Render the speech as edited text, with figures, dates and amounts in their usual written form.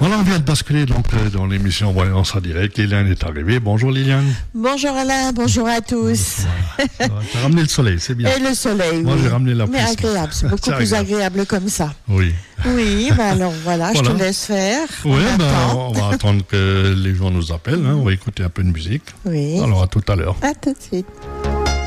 Voilà, on vient de basculer donc dans l'émission Voyance en direct. Liliane est arrivée. Bonjour Liliane. Bonjour Alain, bonjour à tous. Voilà. T'as ramené le soleil, c'est bien. Et le soleil, Moi, oui. j'ai ramené la pluie. Mais agréable, c'est beaucoup plus agréable comme ça. Oui. Oui, alors voilà, je te laisse faire. Oui, on va attendre que les gens nous appellent. On va écouter un peu de musique. Oui. Alors à tout à l'heure. À tout de suite.